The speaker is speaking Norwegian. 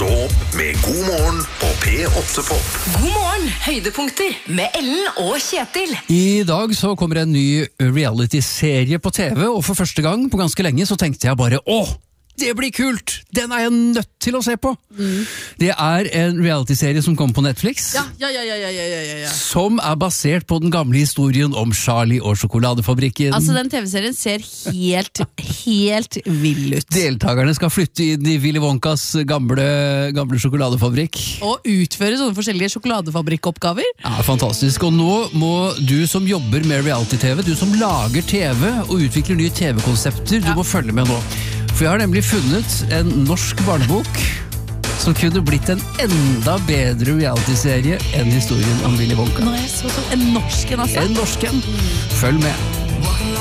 opp med God morgen på P8 Pop. God morgen, høydepunkter med Ellen og Kjetil. I dag så kommer en ny reality-serie på TV, og for første gang på ganske lenge så tenkte jeg bare, det blir kult! Den er jeg nødt til å se på! Det er en reality-serie som kommer på Netflix, som er basert på den gamle historien om Charlie og sjokoladefabrikken. Altså, den TV-serien ser helt vill ut. Deltakerne skal flytte inn i Willy Wonkas gamle sjokoladefabrikk. Og utføre sånne forskjellige sjokoladefabrikkoppgaver. Ja, fantastisk. Og nå må du som jobber med reality-TV, du som lager TV og utvikler nye TV-konsepter, du må følge med nå. For jeg har nemlig funnet en norsk barnebok som kunne blitt en enda bedre reality-serie enn historien om Willy Wonka. Nå er jeg så en norsken, altså. En norsken. Følg med.